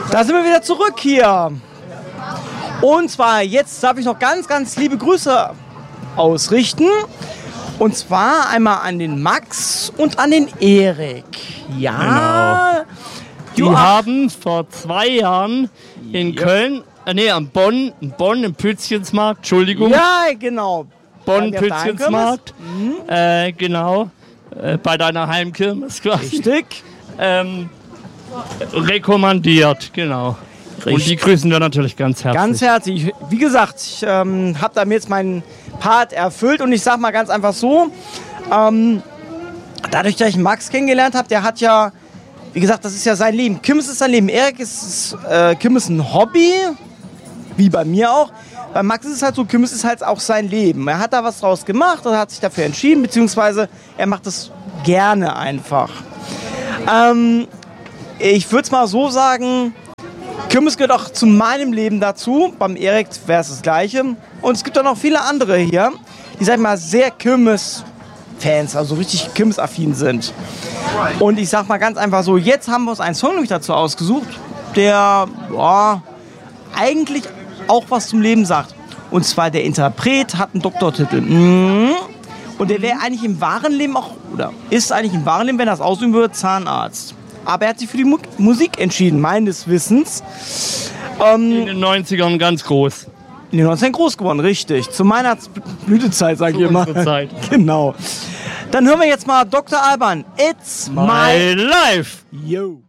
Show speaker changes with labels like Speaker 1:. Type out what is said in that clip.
Speaker 1: Da sind wir wieder zurück hier. Und zwar jetzt darf ich noch ganz, ganz liebe Grüße ausrichten. Und zwar einmal an den Max und an den Erik. Ja.
Speaker 2: Genau. Die haben vor 2 Jahren in Köln, in Bonn im Pützchensmarkt, Entschuldigung.
Speaker 1: Ja, genau.
Speaker 2: Bonn Pützchensmarkt. Genau. Bei deiner Heimkirmes quasi.
Speaker 1: Richtig.
Speaker 2: Rekommandiert, genau.
Speaker 1: Richtig.
Speaker 2: Und die grüßen wir natürlich ganz herzlich.
Speaker 1: Ganz herzlich. Wie gesagt, ich habe damit jetzt meinen Part erfüllt und ich sag mal ganz einfach so, dadurch, dass ich Max kennengelernt habe, der hat ja, wie gesagt, das ist ja sein Leben. Kirmes ist sein Leben. Erik ist Kirmes ein Hobby, wie bei mir auch. Bei Max ist es halt so, Kirmes ist halt auch sein Leben. Er hat da was draus gemacht und hat sich dafür entschieden, beziehungsweise er macht es gerne einfach. Ich würde es mal so sagen, Kirmes gehört auch zu meinem Leben dazu. Beim Erik wäre es das Gleiche. Und es gibt auch noch viele andere hier, die, sag ich mal, sehr Kirmes-Fans, also richtig Kirmes-affin sind. Und ich sag mal ganz einfach so, jetzt haben wir uns einen Song nämlich dazu ausgesucht, der eigentlich auch was zum Leben sagt. Und zwar der Interpret hat einen Doktortitel. Und der wäre eigentlich im wahren Leben auch, oder ist eigentlich im wahren Leben, wenn er das ausüben würde, Zahnarzt. Aber er hat sich für die Musik entschieden, meines Wissens.
Speaker 2: In den 90ern ganz groß.
Speaker 1: In den 90ern groß geworden, richtig. Zu meiner Blütezeit, sag ich immer.
Speaker 2: Zeit.
Speaker 1: Genau. Dann hören wir jetzt mal Dr. Alban. It's
Speaker 2: My life.
Speaker 1: Yo.